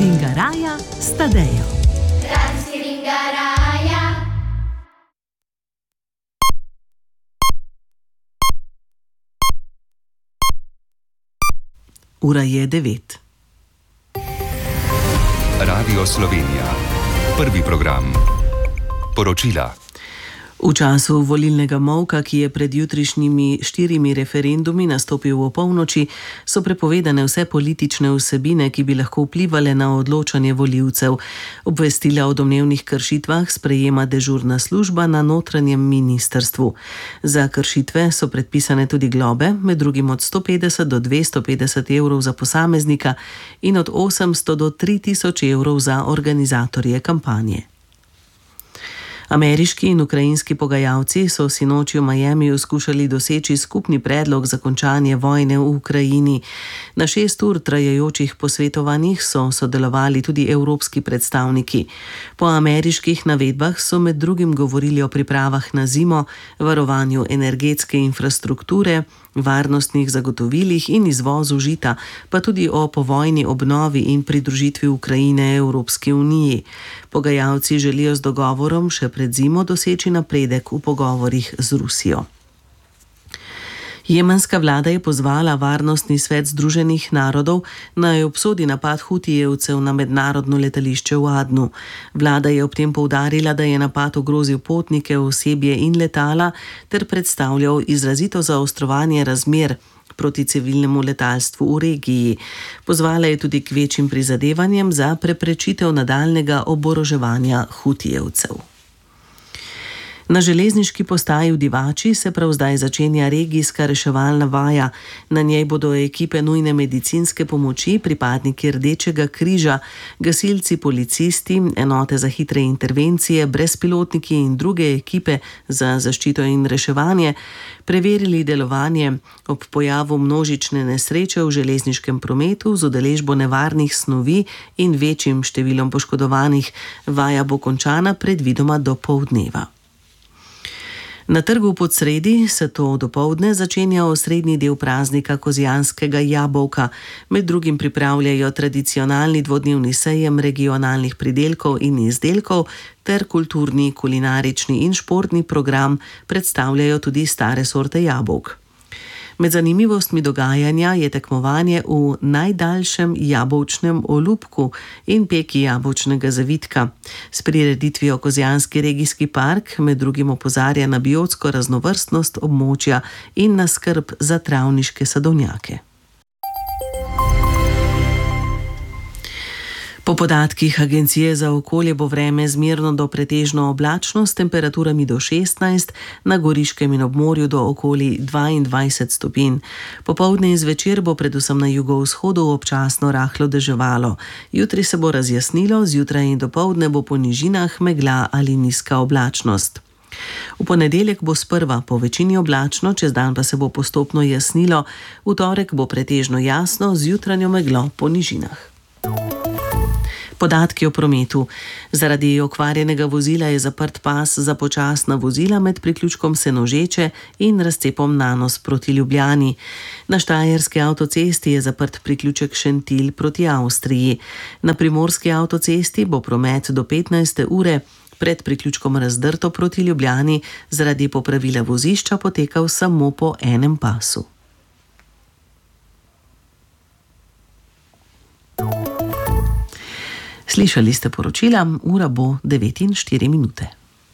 Ranskiringaraja s Tadejo. Ranskiringaraja. Ura je 9. Radio Slovenija. Prvi program. Poročila. V času volilnega molka, ki je pred jutrišnjimi 4 referendumi nastopil v polnoči, so prepovedane vse politične vsebine, ki bi lahko vplivale na odločanje volivcev. Obvestila o domnevnih kršitvah sprejema dežurna služba na notranjem ministrstvu. Za kršitve so predpisane tudi globe, med drugim od 150 do 250 evrov za posameznika in od 800 do 3000 evrov za organizatorje kampanje. Ameriški in ukrajinski pogajalci so sinoči v Miamiju skušali doseči skupni predlog za končanje vojne v Ukrajini. Na 6 ur trajajočih posvetovanjih so sodelovali tudi evropski predstavniki. Po ameriških navedbah so med drugim govorili o pripravah na zimo, varovanju energetske infrastrukture, varnostnih zagotovilih in izvozu žita, pa tudi o povojni obnovi in pridružitvi Ukrajine Evropski uniji. Pogajalci želijo z dogovorom še pred zimo doseči napredek v pogovorih z Rusijo. Jemenska vlada je pozvala Varnostni svet Združenih narodov, naj obsodi napad Hutijevcev na mednarodno letališče v Adnu. Vlada je ob tem poudarila, da je napad ogrozil potnike, osebje in letala ter predstavljal izrazito zaostrovanje razmer proti civilnemu letalstvu v regiji. Pozvala je tudi k večjim prizadevanjem za preprečitev nadaljnjega oboroževanja Hutijevcev. Na železniški postaji v Divači se prav zdaj začenja regijska reševalna vaja. Na njej bodo ekipe nujne medicinske pomoči, pripadniki Rdečega križa, gasilci, policisti, enote za hitre intervencije, brezpilotniki in druge ekipe za zaščito in reševanje preverili delovanje ob pojavu množične nesreče v železniškem prometu z udeležbo nevarnih snovi in večjim številom poškodovanih. Vaja bo končana predvidoma do poldneva. Na trgu v Podsredi se to dopoldne začenja osrednji del praznika kozjanskega jabolka. Med drugim pripravljajo tradicionalni dvodnevni sejem regionalnih pridelkov in izdelkov ter kulturni, kulinarični in športni program, predstavljajo tudi stare sorte jabolk. Med zanimivostmi dogajanja je tekmovanje v najdaljšem jabolčnem olupku in peki jabolčnega zavitka. S prireditvijo Kozjanski regijski park med drugim opozarja na biotsko raznovrstnost območja in na skrb za travniške sadovnjake. Po podatkih Agencije za okolje bo vreme zmerno do pretežno oblačno s temperaturami do 16, na Goriškem in ob morju do okoli 22 stopinj. Popoldne in zvečer bo predvsem na jugovzhodu občasno rahlo deževalo. Jutri se bo razjasnilo, zjutraj in dopoldne bo po nižinah megla ali nizka oblačnost. V ponedeljek bo sprva po večini oblačno, čez dan pa se bo postopno jasnilo, v torek bo pretežno jasno z jutranjo meglo po nižinah. Podatki o prometu. Zaradi okvarjenega vozila je zaprt pas za počasna vozila med priključkom Senožeče in razcepom Nanos proti Ljubljani. Na Štajerski avtocesti je zaprt priključek Šentilj proti Avstriji. Na Primorski avtocesti bo promet do 15. ure pred priključkom Razdrto proti Ljubljani zaradi popravila vozišča potekal samo po enem pasu. Slišali ste poročila, ura bo 9:04.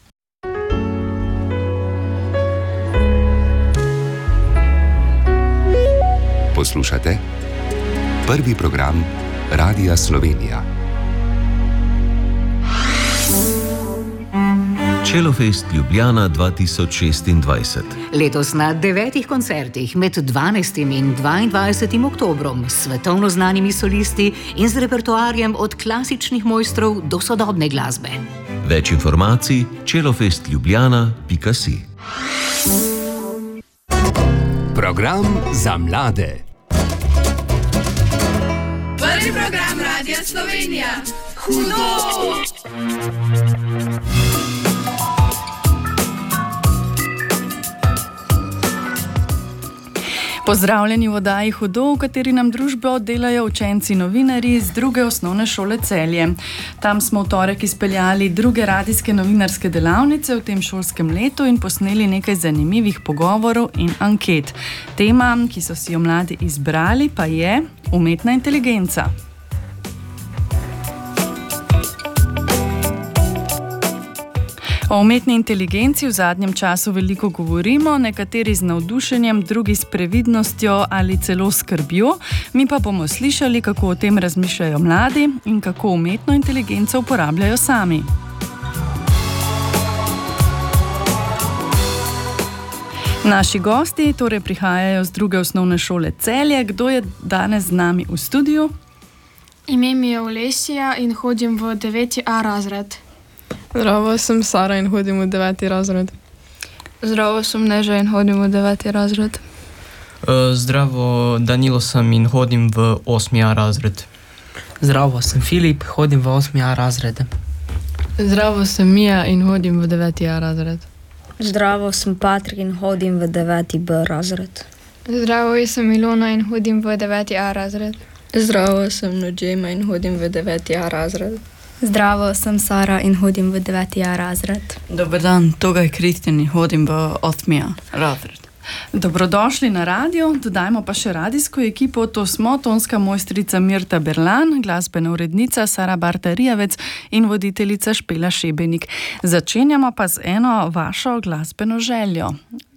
Poslušate prvi program Radia Slovenija. Čelofest Ljubljana 2026. Letos na 9 koncertih med 12. in 22. oktobrom s svetovno znanimi solisti in z repertoarjem od klasičnih mojstrov do sodobne glasbe. Več informacij čelofestljubljana.si. Program za mlade. Prvi program Radia Slovenija. Hudo! Pozdravljeni v oddaji Hudo, v kateri nam družbo delajo učenci novinarji z druge osnovne šole Celje. Tam smo v torek izpeljali druge radijske novinarske delavnice v tem šolskem letu in posneli nekaj zanimivih pogovorov in anket. Tema, ki so si jo mladi izbrali, pa je umetna inteligenca. O umetni inteligenci v zadnjem času veliko govorimo, nekateri z navdušenjem, drugi s previdnostjo ali celo skrbjo. Mi pa bomo slišali, kako o tem razmišljajo mladi in kako umetno inteligenco uporabljajo sami. Naši gosti torej prihajajo z druge osnovne šole Celje. Kdo je danes z nami v studiu? Ime mi je Olesija in hodim v 9A razred. Zdravo, sem Sara in hodim v 9. razred. Zdravo, sem Neža in hodim v 9. razred. Zdravo, Danilo sem in hodim v 8. razred. Zdravo, sem Filip, hodim v 8. razred. Zdravo, sem Mija in hodim v 9. razred. Zdravo, sem Patrik in hodim v 9B razred. Zdravo, jaz sem Ilona in hodim v 9A razred. Zdravo, sem Nodžema in hodim v 9A razred. Zdravo, sem Sara in hodim v 9A razred. Dober dan, tukaj je Kristjan in hodim v 8. razred. Dobrodošli na radio, dodajmo pa še radijsko ekipo. To smo tonska mojstrica Mirta Berlan, glasbena urednica Sara Barta-Rijavec in voditeljica Špela Šebenik. Začenjamo pa z eno vašo glasbeno željo.